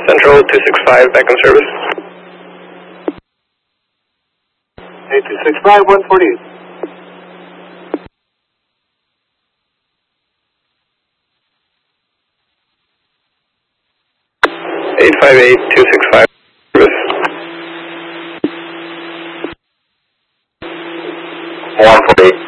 Central 265, back in service. 8265, 148. Eight five eight 265 service. 148.